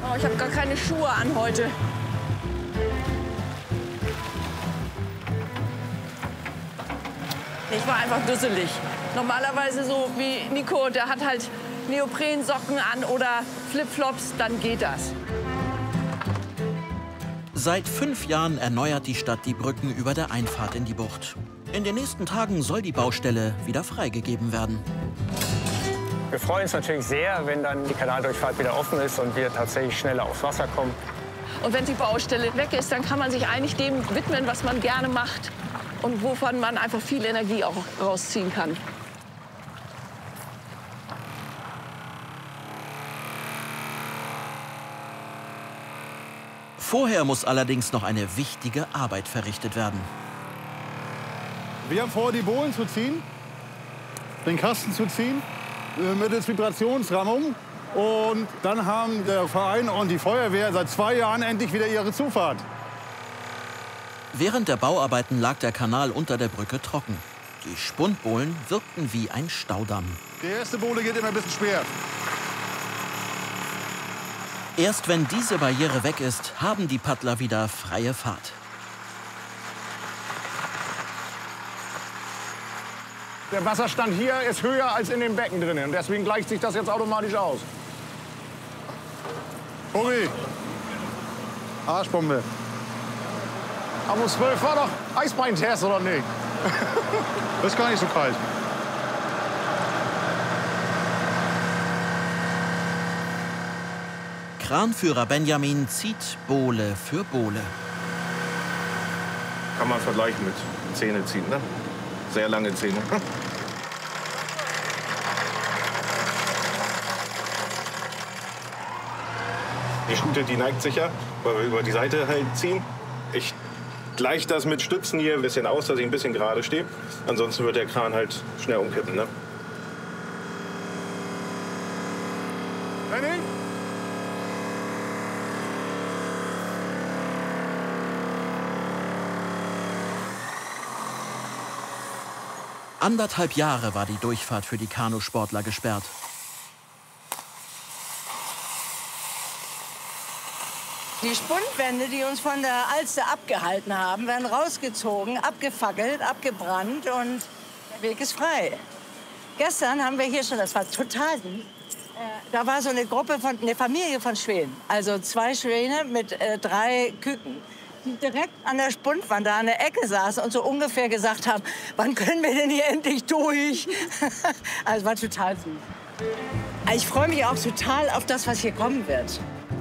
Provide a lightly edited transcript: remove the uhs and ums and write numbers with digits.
Oh, ich habe gar keine Schuhe an heute. Ich war einfach dusselig. Normalerweise so wie Nico, der hat halt Neoprensocken an oder Flipflops, dann geht das. Seit 5 Jahren erneuert die Stadt die Brücken über der Einfahrt in die Bucht. In den nächsten Tagen soll die Baustelle wieder freigegeben werden. Wir freuen uns natürlich sehr, wenn dann die Kanaldurchfahrt wieder offen ist und wir tatsächlich schneller aufs Wasser kommen. Und wenn die Baustelle weg ist, dann kann man sich eigentlich dem widmen, was man gerne macht und wovon man einfach viel Energie auch rausziehen kann. Vorher muss allerdings noch eine wichtige Arbeit verrichtet werden. Wir haben vor, die Bohlen zu ziehen, den Kasten zu ziehen, mittels Vibrationsrammung. Und dann haben der Verein und die Feuerwehr seit 2 Jahren endlich wieder ihre Zufahrt. Während der Bauarbeiten lag der Kanal unter der Brücke trocken. Die Spundbohlen wirkten wie ein Staudamm. Die erste Bohle geht immer ein bisschen schwer. Erst wenn diese Barriere weg ist, haben die Paddler wieder freie Fahrt. Der Wasserstand hier ist höher als in dem Becken drinnen. Und deswegen gleicht sich das jetzt automatisch aus. Uri, Arschbombe. Aber 12 war doch Eisbeintest, oder nicht? Das ist gar nicht so kalt. Kranführer Benjamin zieht Bohle für Bohle. Kann man vergleichen mit Zähne ziehen, ne? Sehr lange Zähne. Die Schute, die neigt sich ja, weil wir über die Seite halt ziehen. Ich gleiche das mit Stützen hier ein bisschen aus, dass ich ein bisschen gerade stehe. Ansonsten wird der Kran halt schnell umkippen, ne? Ready? Anderthalb Jahre war die Durchfahrt für die Kanusportler gesperrt. Die Spundwände, die uns von der Alster abgehalten haben, werden rausgezogen, abgefackelt, abgebrannt und der Weg ist frei. Gestern haben wir hier schon, das war total süß, da war so eine Familie von Schwänen. Also 2 Schwäne mit 3 Küken, die direkt an der Spundwand da an der Ecke saßen und so ungefähr gesagt haben, wann können wir denn hier endlich durch? Also war total süß. Ich freue mich auch total auf das, was hier kommen wird.